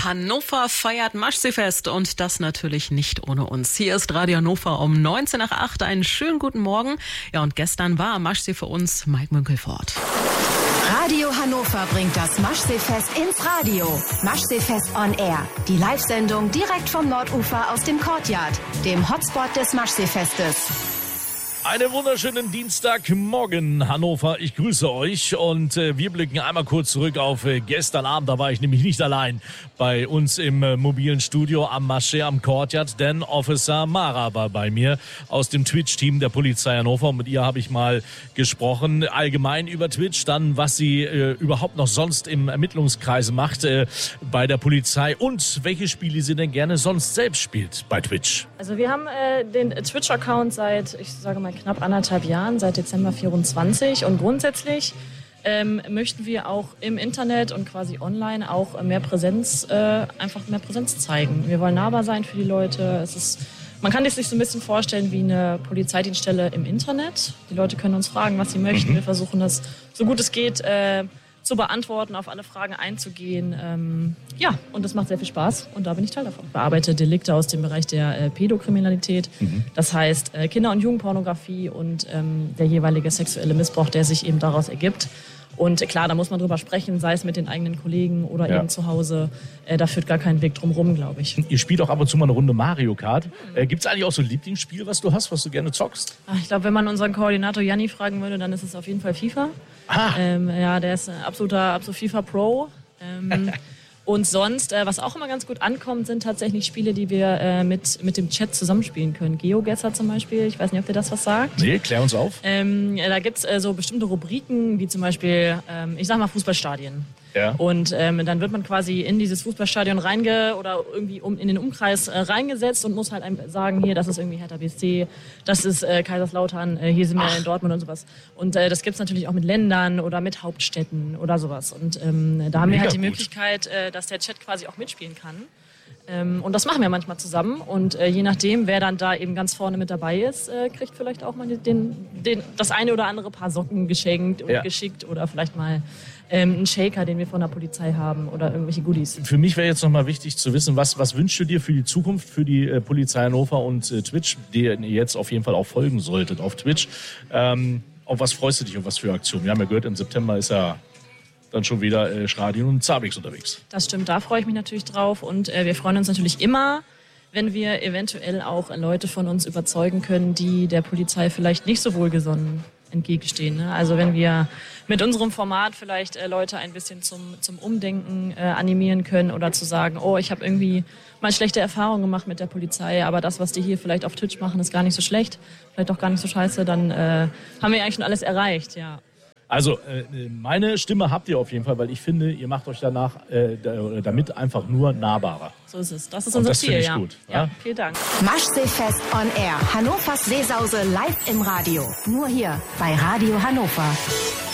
Hannover feiert Maschseefest und das natürlich nicht ohne uns. Hier ist Radio Hannover um 19 nach 8. Einen schönen guten Morgen. Ja, und gestern war Maschsee für uns Mike Münkelfort. Radio Hannover bringt das Maschseefest ins Radio. Maschseefest on Air. Die Live-Sendung direkt vom Nordufer aus dem Courtyard, dem Hotspot des Maschseefestes. Einen wunderschönen Dienstagmorgen, Hannover. Ich grüße euch und wir blicken einmal kurz zurück auf gestern Abend. Da war ich nämlich nicht allein bei uns im mobilen Studio am Maschsee am Courtyard, denn Officer Mara war bei mir aus dem Twitch-Team der Polizei Hannover. Und mit ihr habe ich mal gesprochen, allgemein über Twitch, dann was sie überhaupt noch sonst im Ermittlungskreis macht bei der Polizei und welche Spiele sie denn gerne sonst selbst spielt bei Twitch. Also wir haben den Twitch-Account seit, ich sage mal, knapp 1,5 Jahren, seit Dezember 24. Und grundsätzlich möchten wir auch im Internet und quasi online auch einfach mehr Präsenz zeigen. Wir wollen nahbar sein für die Leute. Man kann sich so ein bisschen vorstellen wie eine Polizeidienststelle im Internet. Die Leute können uns fragen, was sie möchten. Wir versuchen das so gut es geht zu beantworten, auf alle Fragen einzugehen. Und das macht sehr viel Spaß und da bin ich Teil davon. Ich bearbeite Delikte aus dem Bereich der Pädokriminalität, das heißt Kinder- und Jugendpornografie und der jeweilige sexuelle Missbrauch, der sich eben daraus ergibt. Und klar, da muss man drüber sprechen, sei es mit den eigenen Kollegen oder eben zu Hause. Da führt gar kein Weg drum rum, glaube ich. Ihr spielt auch ab und zu mal eine Runde Mario Kart. Gibt es eigentlich auch so ein Lieblingsspiel, was du hast, was du gerne zockst? Ich glaube, wenn man unseren Koordinator Janni fragen würde, dann ist es auf jeden Fall FIFA. Der ist ein absoluter FIFA-Pro. Und sonst, was auch immer ganz gut ankommt, sind tatsächlich Spiele, die wir mit dem Chat zusammenspielen können. GeoGuessr zum Beispiel, ich weiß nicht, ob dir das was sagt. Nee, klär uns auf. Da gibt es so bestimmte Rubriken, wie zum Beispiel, ich sag mal Fußballstadien. Ja. Und dann wird man quasi in dieses Fußballstadion oder irgendwie in den Umkreis reingesetzt und muss halt sagen, hier, das ist irgendwie Hertha BSC, das ist Kaiserslautern, hier sind wir in Dortmund und sowas. Und das gibt's natürlich auch mit Ländern oder mit Hauptstädten oder sowas. Und da haben wir halt die Möglichkeit, dass der Chat quasi auch mitspielen kann. Und das machen wir manchmal zusammen. Und je nachdem, wer dann da eben ganz vorne mit dabei ist, kriegt vielleicht auch mal das eine oder andere Paar Socken geschenkt oder geschickt oder vielleicht mal einen Shaker, den wir von der Polizei haben oder irgendwelche Goodies. Für mich wäre jetzt nochmal wichtig zu wissen, was wünschst du dir für die Zukunft, für die Polizei Hannover und Twitch, der ihr jetzt auf jeden Fall auch folgen solltet auf Twitch. Auf was freust du dich und was für Aktionen? Wir haben ja gehört, im September ist ja dann schon wieder Stadion und Zabix unterwegs. Das stimmt, da freue ich mich natürlich drauf und wir freuen uns natürlich immer, wenn wir eventuell auch Leute von uns überzeugen können, die der Polizei vielleicht nicht so wohlgesonnen entgegenstehen. Ne? Also wenn wir mit unserem Format vielleicht Leute ein bisschen zum Umdenken animieren können oder zu sagen, ich habe irgendwie mal schlechte Erfahrungen gemacht mit der Polizei, aber das, was die hier vielleicht auf Twitch machen, ist gar nicht so schlecht, vielleicht auch gar nicht so scheiße, dann haben wir eigentlich schon alles erreicht, ja. Also meine Stimme habt ihr auf jeden Fall, weil ich finde, ihr macht euch damit einfach nur nahbarer. So ist es. Das ist unser Ziel, ja. Gut, ja. Vielen Dank. Maschseefest on Air. Hannovers Seesause live im Radio. Nur hier bei Radio Hannover.